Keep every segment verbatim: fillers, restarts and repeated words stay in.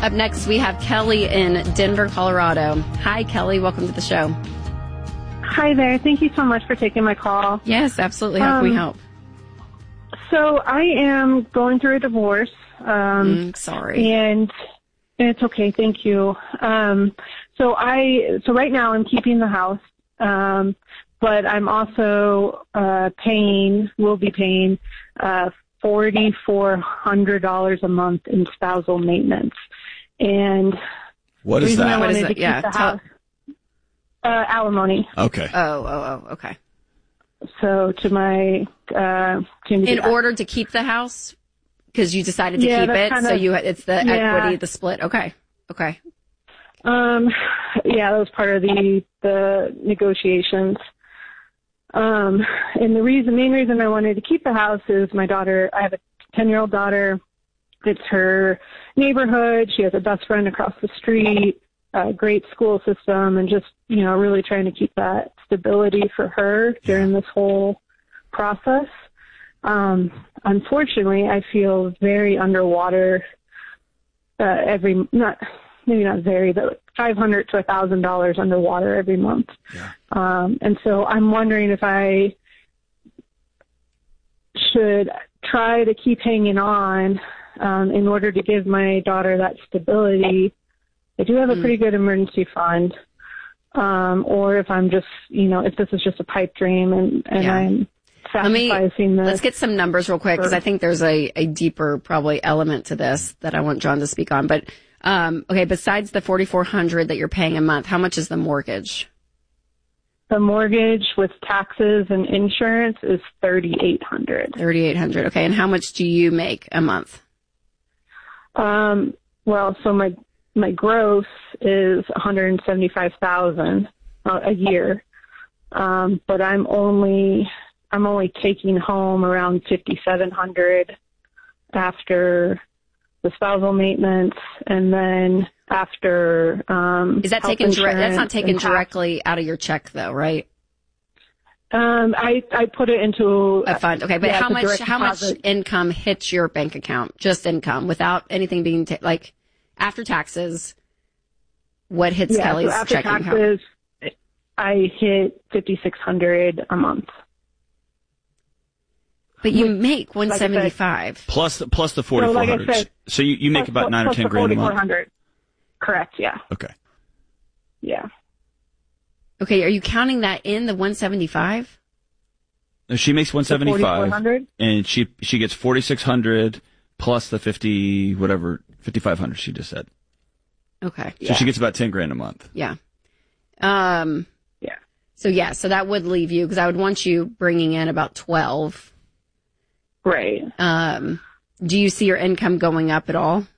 Up next, we have Kelly in Denver, Colorado. Hi, Kelly. Welcome to the show. Hi there. Thank you so much for taking my call. Yes, absolutely. How can um, we help? So I am going through a divorce. Um, mm, sorry. And it's okay. Thank you. Um, so I, so right now I'm keeping the house. Um, but I'm also, uh, paying, will be paying, uh, four thousand four hundred dollars a month in spousal maintenance. And what is that? I What is wanted it? to Yeah. keep the Tell- house, uh, alimony. Okay. Oh, oh, oh, okay. So to my, uh, to In order to keep the house? Because you decided to Yeah, keep that's it, kind so of- you it's the yeah. equity, the split. Okay, okay. Um, yeah, that was part of the, the negotiations. Um, and the reason, main reason I wanted to keep the house is my daughter, I have a ten-year-old daughter. It's her neighborhood. She has a best friend across the street, a great school system, and just, you know, really trying to keep that stability for her during this whole process. Um, unfortunately, I feel very underwater, uh, every, not, maybe not very, but five hundred to a thousand dollars underwater every month. Yeah. Um, and so I'm wondering if I should try to keep hanging on, um, in order to give my daughter that stability. I do have a Mm. pretty good emergency fund. Um, or if I'm just, you know, if this is just a pipe dream and, and Yeah. I'm Let me, sacrificing the. let's get some numbers real quick, because I think there's a, a deeper probably element to this that I want John to speak on. But, um, okay, besides the forty-four hundred that you're paying a month, how much is the mortgage? The mortgage with taxes and insurance is thirty-eight hundred. thirty-eight hundred. Okay. And how much do you make a month? Um, well, so my, my gross is one hundred seventy-five thousand uh, a year. Um, but I'm only, I'm only taking home around fifty-seven hundred after the spousal maintenance, and then after, um, Is that health taken direct? That's not insurance taken and tax. directly out of your check though, right? Um, I, I put it into A fund. Okay. But yeah, how it's a much, direct how much deposit. income hits your bank account? Just income without anything being ta- like after taxes. What hits yeah, Kelly's so after checking account? taxes, I hit fifty-six hundred a month. But you make one like I said- seventy-five. Plus the, plus the forty-four like I hundred. said, So you, you make Plus- about nine or plus ten the grand a month. forty-four hundred. Correct, yeah. Okay. Yeah. Okay, are you counting that in the one seventy-five? No, she makes one seventy-five, forty-four hundred? and she she gets forty-six hundred plus the fifty whatever fifty-five hundred she just said. Okay. So she gets about ten grand a month. Yeah. Um. Yeah. So yeah, so that would leave you, because I would want you bringing in about twelve. Right. Um. Do you see your income going up at all?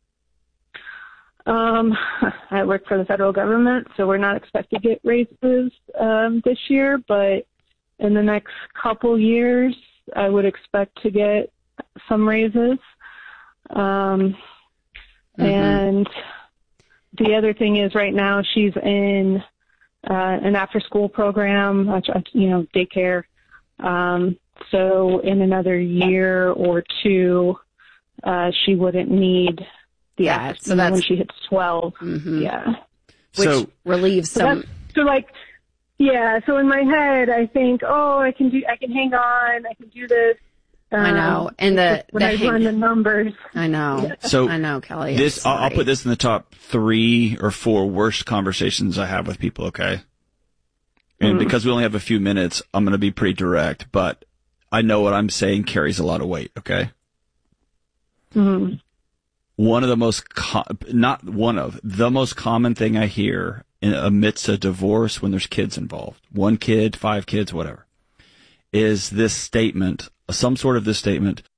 Um, I work for the federal government, so we're not expected to get raises um, this year, but in the next couple years, I would expect to get some raises. Um, Mm-hmm. And the other thing is right now she's in uh, an after-school program, which, you know, daycare. Um, so in another year or two, uh, she wouldn't need the Yeah, after, so you know, when that's- she hits twelve. Mhm. Yeah. Which So relieves So, some. that's, so like, yeah. So in my head, I think, oh, I can do, I can hang on, I can do this. Um, I know, and the when the I hang- run the numbers. I know. So I know, Kelly. this I'm I'll, I'll sorry. put this in the top three or four worst conversations I have with people. Okay. And Mm. because we only have a few minutes, I'm going to be pretty direct, but I know what I'm saying carries a lot of weight. Okay. Mm. One of the most, co- not one of, the most common thing I hear in amidst a divorce when there's kids involved, one kid, five kids, whatever, is this statement, some sort of this statement,